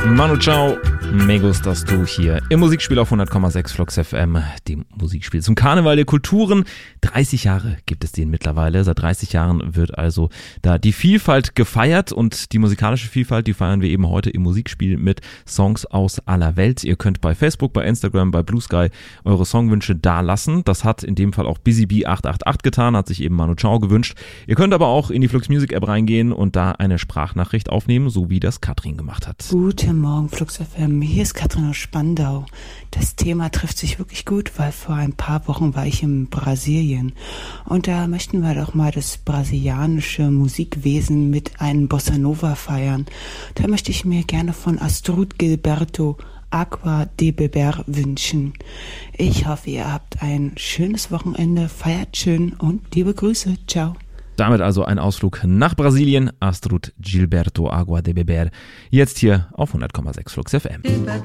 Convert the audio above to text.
Manu Chao, me gustas du hier im Musikspiel auf 100,6 Flux FM, dem Musikspiel zum Karneval der Kulturen. 30 Jahre gibt es den mittlerweile. Seit 30 Jahren wird also da die Vielfalt gefeiert und die musikalische Vielfalt, die feiern wir eben heute im Musikspiel mit Songs aus aller Welt. Ihr könnt bei Facebook, bei Instagram, bei Blue Sky eure Songwünsche dalassen. Das hat in dem Fall auch BusyBee888 getan, hat sich eben Manu Chao gewünscht. Ihr könnt aber auch in die Flux Music App reingehen und da eine Sprachnachricht aufnehmen, so wie das Katrin gemacht hat. Guten Morgen, Flux FM. Hier ist Katrin aus Spandau. Das Thema trifft sich wirklich gut, weil vor ein paar Wochen war ich in Brasilien. Und da möchten wir doch mal das brasilianische Musikwesen mit einem Bossa Nova feiern. Da möchte ich mir gerne von Astrud Gilberto Água de Beber wünschen. Ich hoffe, ihr habt ein schönes Wochenende, feiert schön und liebe Grüße. Ciao. Damit also ein Ausflug nach Brasilien. Astrud Gilberto Água de Beber. Jetzt hier auf 100,6 Flux FM.